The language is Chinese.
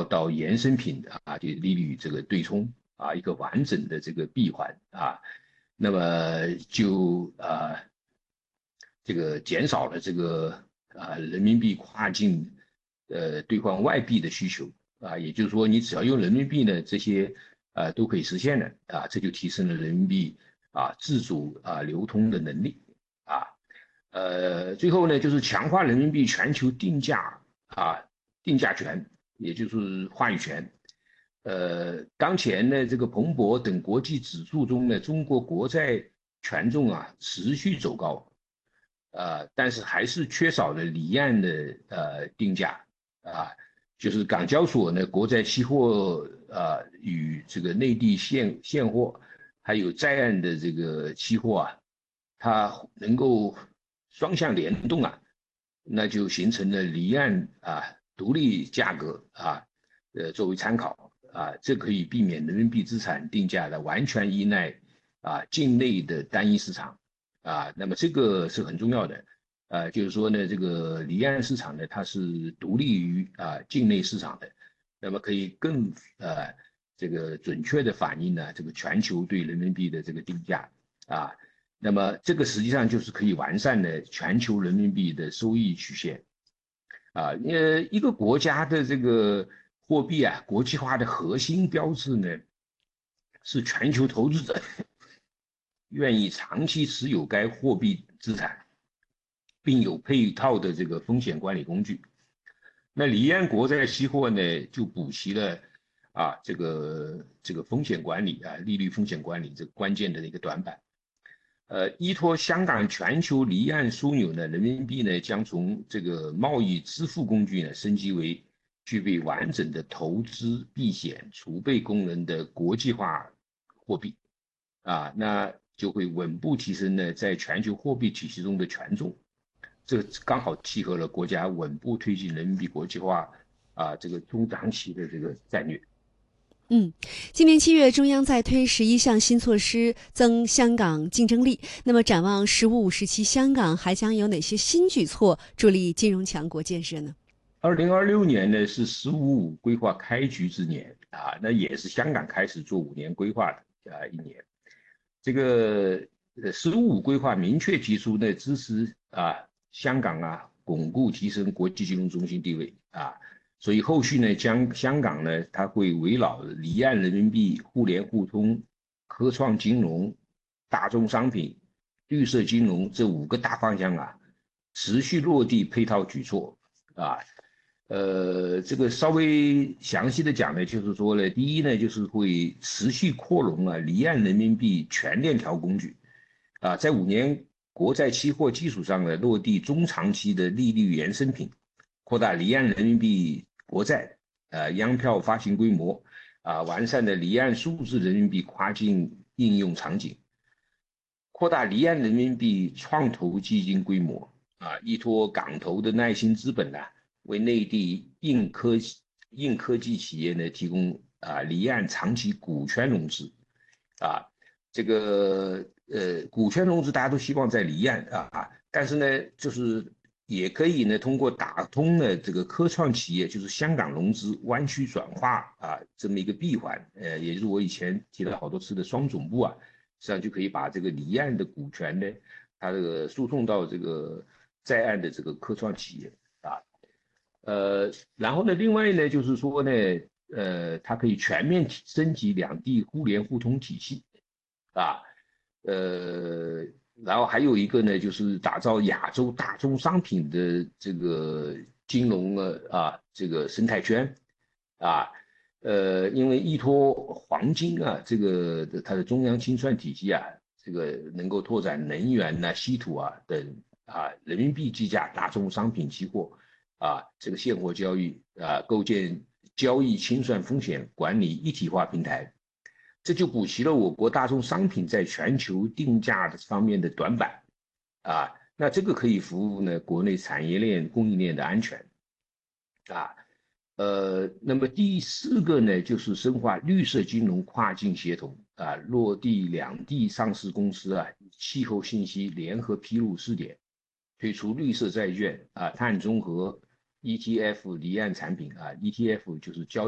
到衍生品啊，就利率这个对冲啊，一个完整的这个闭环啊，那么这个减少了这个人民币跨境兑换外币的需求啊，也就是说你只要用人民币呢，这些都可以实现的啊，这就提升了人民币自主流通的能力啊。最后呢，就是强化人民币全球定价权，也就是话语权。当前呢，这个彭博等国际指数中呢，中国国债权重持续走高，但是还是缺少了离岸的定价啊，就是港交所呢国债期货与这个内地现货，还有在岸的这个期货它能够双向联动那就形成了离岸独立价格作为参考这可以避免人民币资产定价的完全依赖境内的单一市场那么这个是很重要的就是说呢，这个离岸市场呢，它是独立于境内市场的，那么可以更这个准确的反映呢这个全球对人民币的这个定价啊。那么这个实际上就是可以完善的全球人民币的收益曲线一个国家的这个货币国际化的核心标志呢，是全球投资者愿意长期持有该货币资产，并有配套的这个风险管理工具。那离岸国债期货呢，就补齐了这个风险管理利率风险管理这个关键的一个短板。依托香港全球离岸枢纽呢，人民币呢将从这个贸易支付工具呢升级为具备完整的投资、避险、储备功能的国际化货币那就会稳步提升呢在全球货币体系中的权重。这刚好契合了国家稳步推进人民币国际化这个中长期的这个战略。 今年7月，中央在推11项新措施，增香港竞争力。那么，展望“15、57”，香港还将有哪些新举措助力金融强国建设呢 2026年呢是“15+5”规划开局之年那也是香港开始做5年规划的一年。这个“15+5”规划明确提出呢，支持香港巩固提升国际金融中心地位所以后续呢，香港呢，它会围绕离岸人民币、互联互通、科创金融、大宗商品、绿色金融这5个大方向持续落地配套举措啊。这个稍微详细的讲呢，就是说呢，第一呢，就是会持续扩容离岸人民币全链条工具在5年国债期货基础上呢，落地中长期的利率衍生品，扩大离岸人民币国债央票发行规模完善的离岸数字人民币跨境应用场景，扩大离岸人民币创投基金规模依托港投的耐心资本为内地硬科技企业呢提供离岸长期股权融资这个股权融资大家都希望在离岸但是呢，就是也可以呢通过打通了这个科创企业，就是香港融资湾区转化这么一个闭环，也就是我以前提了好多次的双总部实际上就可以把这个离岸的股权呢，它这个输送到这个在岸的这个科创企业然后呢，另外呢，就是说呢，它可以全面升级两地互联互通体系啊，然后还有一个呢，就是打造亚洲大宗商品的这个金融这个生态圈啊，因为依托黄金这个它的中央清算体系这个能够拓展能源稀土等人民币计价大宗商品期货这个现货交易构建交易清算风险管理一体化平台，这就补齐了我国大宗商品在全球定价的方面的短板那这个可以服务呢国内产业链供应链的安全那么第4个呢，就是深化绿色金融跨境协同落地两地上市公司气候信息联合披露试点，推出绿色债券碳中和 ETF 离岸产品ETF就是交易